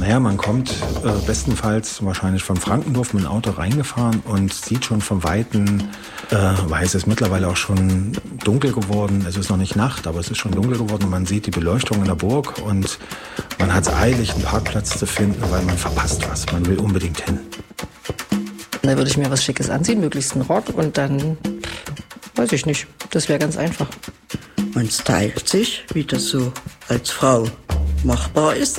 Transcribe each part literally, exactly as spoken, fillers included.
Naja, man kommt äh, bestenfalls wahrscheinlich von Frankendorf mit dem Auto reingefahren und sieht schon vom Weiten, äh, weil es ist mittlerweile auch schon dunkel geworden. Es ist noch nicht Nacht, aber es ist schon dunkel geworden. Man sieht die Beleuchtung in der Burg und man hat es eilig, einen Parkplatz zu finden, weil man verpasst was. Man will unbedingt hin. Da würde ich mir was Schickes anziehen, möglichst einen Rock und dann, weiß ich nicht, das wäre ganz einfach. Man stylt sich, wie das so als Frau machbar ist.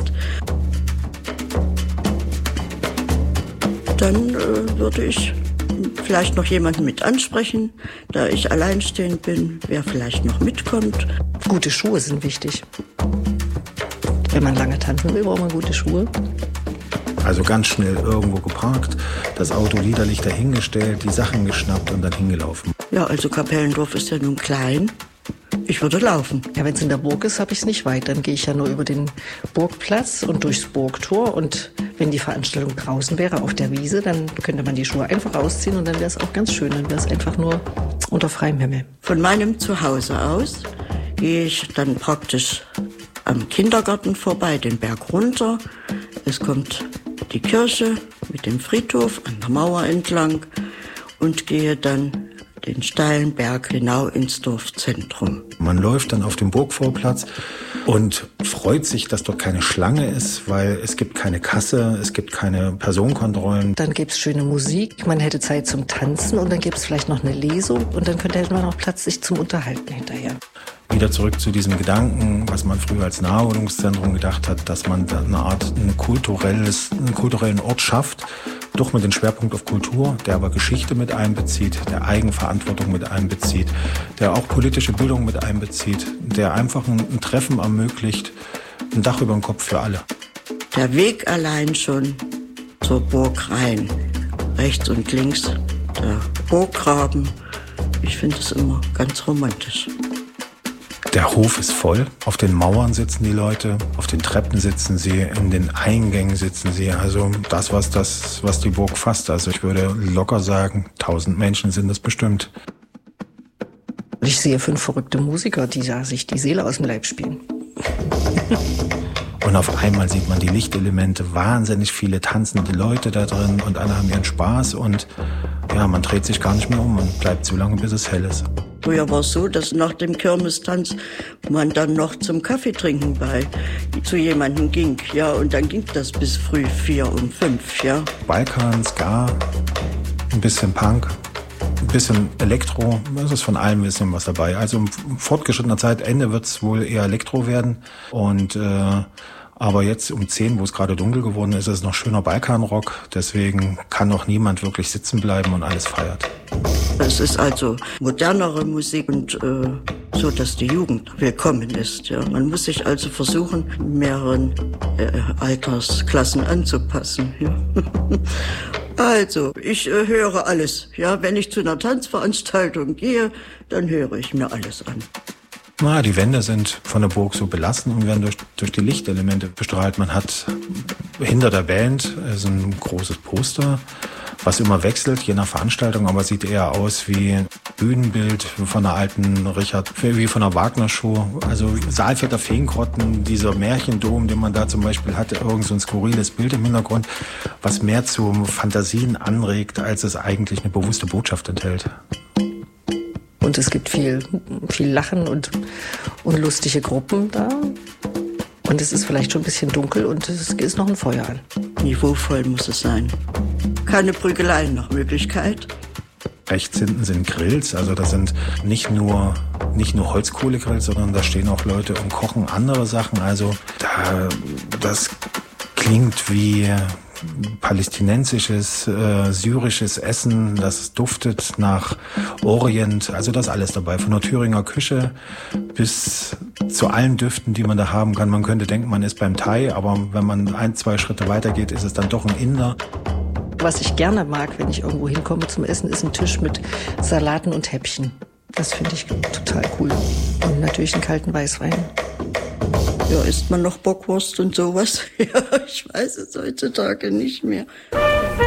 Dann äh, würde ich vielleicht noch jemanden mit ansprechen, da ich alleinstehend bin, wer vielleicht noch mitkommt. Gute Schuhe sind wichtig. Wenn man lange tanzen will, braucht man gute Schuhe. Also ganz schnell irgendwo geparkt, das Auto liederlich dahingestellt, die Sachen geschnappt und dann hingelaufen. Ja, also Kapellendorf ist ja nun klein. Ich würde laufen. Ja, wenn es in der Burg ist, habe ich es nicht weit. Dann gehe ich ja nur über den Burgplatz und durchs Burgtor. Und wenn die Veranstaltung draußen wäre, auf der Wiese, dann könnte man die Schuhe einfach ausziehen und dann wäre es auch ganz schön. Dann wäre es einfach nur unter freiem Himmel. Von meinem Zuhause aus gehe ich dann praktisch am Kindergarten vorbei, den Berg runter. Es kommt die Kirche mit dem Friedhof an der Mauer entlang und gehe dann den steilen Berg genau ins Dorfzentrum. Man läuft dann auf dem Burgvorplatz und freut sich, dass dort keine Schlange ist, weil es gibt keine Kasse, es gibt keine Personenkontrollen. Dann gäbe es schöne Musik, man hätte Zeit zum Tanzen und dann gäbe es vielleicht noch eine Lesung und dann könnte man auch Platz sich zum Unterhalten hinterher. Wieder zurück zu diesem Gedanken, was man früher als Naherholungszentrum gedacht hat, dass man eine Art ein kulturelles, einen kulturellen Ort schafft, doch mit dem Schwerpunkt auf Kultur, der aber Geschichte mit einbezieht, der Eigenverantwortung mit einbezieht, der auch politische Bildung mit einbezieht, der einfach ein, ein Treffen ermöglicht, ein Dach über dem Kopf für alle. Der Weg allein schon zur Burg rein, rechts und links der Burggraben, ich finde es immer ganz romantisch. Der Hof ist voll. Auf den Mauern sitzen die Leute, auf den Treppen sitzen sie, in den Eingängen sitzen sie. Also das, was das, was die Burg fasst. Also ich würde locker sagen, tausend Menschen sind es bestimmt. Ich sehe fünf verrückte Musiker, die da sich die Seele aus dem Leib spielen. Und auf einmal sieht man die Lichtelemente, wahnsinnig viele tanzende Leute da drin und alle haben ihren Spaß und ja, man dreht sich gar nicht mehr um und bleibt so lange, bis es hell ist. Früher war es so, dass nach dem Kirmestanz man dann noch zum Kaffeetrinken bei zu jemandem ging, ja, und dann ging das bis früh vier und fünf, ja. Balkan, Ska, ein bisschen Punk, ein bisschen Elektro, es ist von allem ein bisschen was dabei. Also im fortgeschrittener Zeitende wird es wohl eher Elektro werden und äh, aber jetzt um zehn, wo es gerade dunkel geworden ist, ist es noch schöner Balkanrock. Deswegen kann noch niemand wirklich sitzen bleiben und alles feiert. Es ist also modernere Musik und äh, so, dass die Jugend willkommen ist. Ja. Man muss sich also versuchen, mehreren äh, Altersklassen anzupassen. Ja. Also, ich äh, höre alles. Ja, wenn ich zu einer Tanzveranstaltung gehe, dann höre ich mir alles an. Na, die Wände sind von der Burg so belassen und werden durch, durch die Lichtelemente bestrahlt. Man hat hinter der Band ist ein großes Poster, was immer wechselt, je nach Veranstaltung, aber sieht eher aus wie ein Bühnenbild von einer alten Richard, wie von einer Wagner-Show. Also Saalfelder Feengrotten, dieser Märchendom, den man da zum Beispiel hatte, irgend so ein skurriles Bild im Hintergrund, was mehr zu Fantasien anregt, als es eigentlich eine bewusste Botschaft enthält. Und es gibt viel, viel Lachen und, und lustige Gruppen da. Und es ist vielleicht schon ein bisschen dunkel und es ist noch ein Feuer an. Niveauvoll muss es sein. Keine Prügeleien nach Möglichkeit. Rechts hinten sind Grills, also das sind nicht nur, nicht nur Holzkohlegrills, sondern da stehen auch Leute und kochen andere Sachen. Also da, das klingt wie palästinensisches, äh, syrisches Essen, das duftet nach Orient, also das alles dabei, von der Thüringer Küche bis zu allen Düften, die man da haben kann. Man könnte denken, man ist beim Thai, aber wenn man ein, zwei Schritte weiter geht, ist es dann doch ein Inder. Was ich gerne mag, wenn ich irgendwo hinkomme zum Essen, ist ein Tisch mit Salaten und Häppchen. Das finde ich total cool. Und natürlich einen kalten Weißwein. Ja, isst man noch Bockwurst und sowas? Ja, ich weiß es heutzutage nicht mehr.